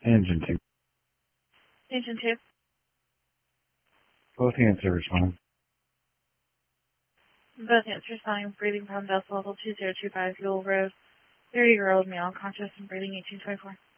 Engine 2. Engine 2. Both answers fine. Both answers fine. Breathing problem, vessel level 2025, Fuel Road. 30-year-old male, conscious and breathing 1824.